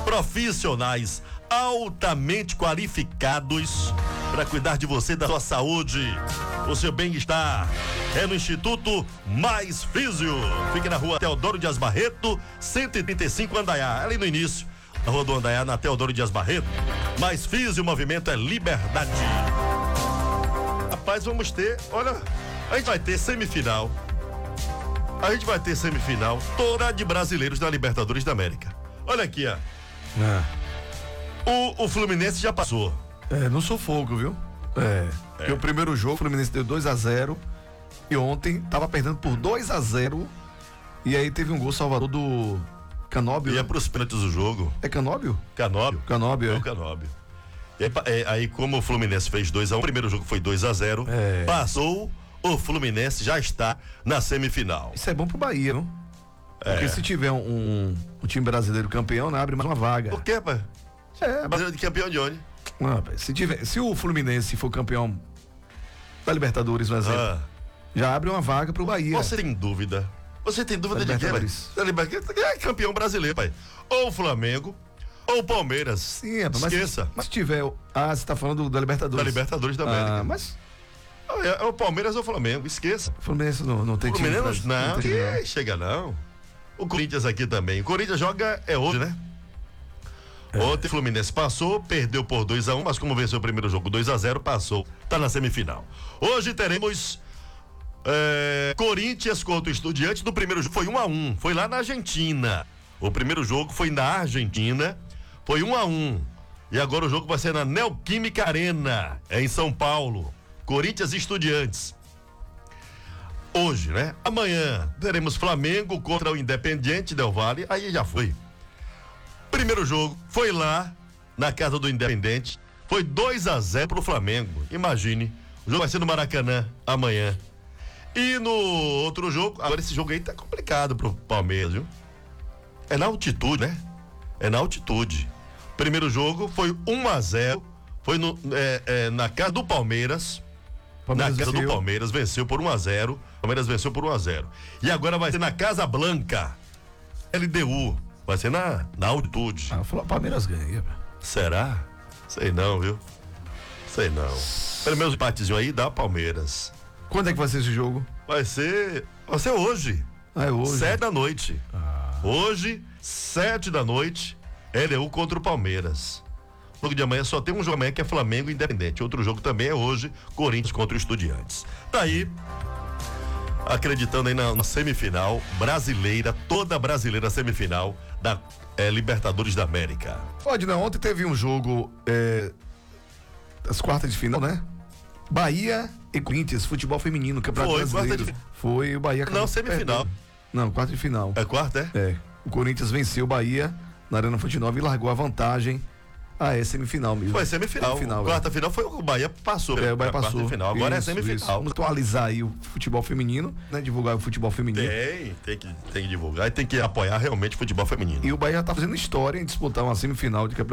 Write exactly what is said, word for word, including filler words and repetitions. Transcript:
profissionais altamente qualificados para cuidar de você, da sua saúde, o seu bem-estar. É no Instituto Mais Físio. Fica na rua Teodoro Dias Barreto, cento e trinta e cinco, Andaiá. Ali no início, na rua do Andaiá, na Teodoro Dias Barreto. Mais Físio, o movimento é liberdade. Rapaz, vamos ter, olha, a gente vai ter semifinal. A gente vai ter semifinal toda de brasileiros da Libertadores da América. Olha aqui, ó. É. O, o Fluminense já passou. É, no sufoco, viu? É. É. Porque o primeiro jogo, o Fluminense deu dois a zero. E ontem tava perdendo por dois a zero. E aí teve um gol salvador do Canóbio. E é pros pênaltis do jogo. É Canóbio? Canóbio. Canóbio, É é. o Canóbio. E aí, é, aí, como o Fluminense fez dois a um, o primeiro jogo foi dois a zero. É. Passou, o Fluminense já está na semifinal. Isso é bom pro Bahia, não? Porque É. se tiver um, um, um time brasileiro campeão, né, abre mais uma vaga. Por quê, pai? É, Brasileiro de campeão de onde? não, rapaz, se, tiver, se o Fluminense for campeão da Libertadores, por exemplo, Ah, já abre uma vaga pro Bahia. você tem dúvida? Você tem dúvida Da de quê, pai? Libertadores. Da Libertadores. É campeão brasileiro, pai. Ou o Flamengo, ou o Palmeiras. Sim, rapaz, mas, Esqueça. mas se tiver. Ah, você tá falando da Libertadores. Da Libertadores da América. Ah, mas É, é o Palmeiras ou o Flamengo, esqueça. o Fluminense não, não tem O time. Fluminense pra- não, tem, que chega não. O Corinthians aqui também. O Corinthians joga é hoje, né? Ontem o Fluminense passou, perdeu por dois a um, mas como venceu o primeiro jogo dois a zero, passou. Tá na semifinal. Hoje teremos é, Corinthians contra o Estudiantes. No primeiro jogo foi um a um, foi lá na Argentina. O primeiro jogo foi na Argentina, foi um a um. E agora o jogo vai ser na Neoquímica Arena, é em São Paulo. Corinthians e Estudiantes. Hoje, né? Amanhã teremos Flamengo contra o Independiente Del Valle. Aí já foi. Primeiro jogo foi lá na casa do Independente. Foi dois a zero pro Flamengo. Imagine. O jogo vai ser no Maracanã amanhã. E no outro jogo, agora esse jogo aí tá complicado pro Palmeiras, viu? É na altitude, né? É na altitude. Primeiro jogo foi um a zero. Foi no, é, é, na casa do Palmeiras. Palmeiras na casa venceu. do Palmeiras, venceu por um a zero. Palmeiras venceu por um a zero. E agora vai ser na Casa Blanca. L D U. Vai ser na, na altitude. Ah, o Palmeiras ganha. Será? Sei não, viu? Sei não. Pelo menos empatezinho aí dá Palmeiras. Quando é que vai ser esse jogo? Vai ser. Vai ser hoje. Ah, é hoje. Sete da noite. Ah. Hoje, sete da noite, L D U contra o Palmeiras. O jogo de amanhã só tem um jogo amanhã que é Flamengo e Independente. Outro jogo também é hoje, Corinthians contra o Estudiantes. Tá aí, acreditando aí na, na semifinal brasileira, toda brasileira semifinal da eh, Libertadores da América. Pode não, ontem teve um jogo é, das quartas de final, né? Bahia e Corinthians, futebol feminino, campeonato Foi, brasileiro. quarta de- Foi o Bahia. acabou Não, semifinal. perdendo. Não, quarta de final. É quarta, é? É. O Corinthians venceu o Bahia na Arena Fonte Nova e largou a vantagem. Ah, é semifinal mesmo. Foi semifinal. Semifinal, quarta é. final foi o Bahia passou. É, o Bahia Quarta passou. final. Agora Isso, é semifinal. isso. Vamos atualizar aí o futebol feminino, né? Divulgar o futebol feminino. Tem, tem que, tem que divulgar e tem que apoiar realmente o futebol feminino. E o Bahia tá fazendo história em disputar uma semifinal de campeonato